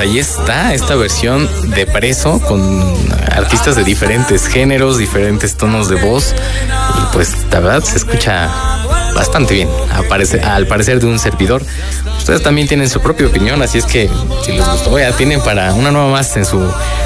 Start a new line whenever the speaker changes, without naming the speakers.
ahí está esta versión de Preso con artistas de diferentes géneros, diferentes tonos de voz. Y pues la verdad se escucha bastante bien, al parecer de un servidor. Ustedes también tienen su propia opinión, así es que si les gustó, ya tienen para una nueva más en su